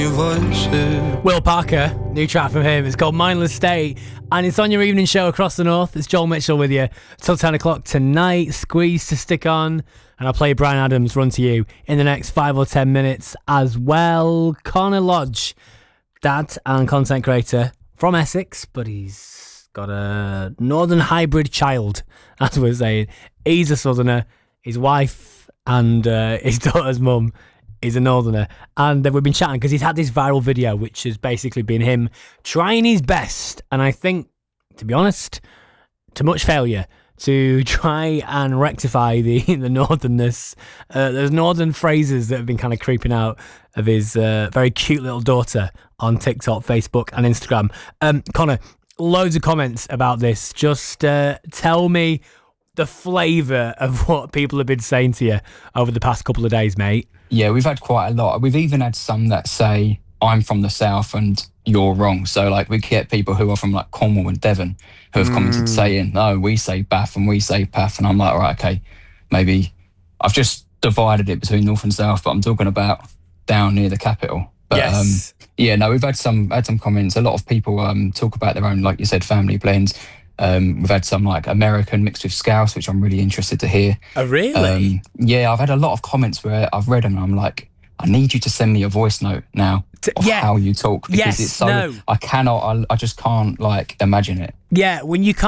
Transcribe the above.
Will Parker, new track from him. It's called Mindless State, and it's on your evening show across the north. It's Joel Mitchell with you till 10 o'clock tonight. Squeeze to stick on, and I'll play Bryan Adams' Run to You in the next 5 or 10 minutes as well. Connor Lodge, dad and content creator from Essex, but he's got a northern hybrid child, as we're saying. He's a southerner. His wife and his daughter's mum is a northerner, and we've been chatting because he's had this viral video which has basically been him trying his best, and I think, to be honest, to much failure, to try and rectify the northernness. There's northern phrases that have been kind of creeping out of his very cute little daughter on TikTok, Facebook and Instagram. Connor, loads of comments about this. Just tell me the flavour of what people have been saying to you over the past couple of days, mate. Yeah, we've had quite a lot. We've even had some that say, I'm from the south and you're wrong. So, like, we get people who are from, like, Cornwall and Devon who have commented saying, no, we say Bath and we say Path. And I'm like, right, okay, maybe I've just divided it between north and south, but I'm talking about down near the capital. But, yes. We've had some comments. A lot of people talk about their own, like you said, family blends. We've had some like American mixed with Scouse, which I'm really interested to hear. Oh, really? I've had a lot of comments where I've read them and I'm like, I need you to send me a voice note now of how you talk, because it's so, I just can't like imagine it. Yeah, when you can't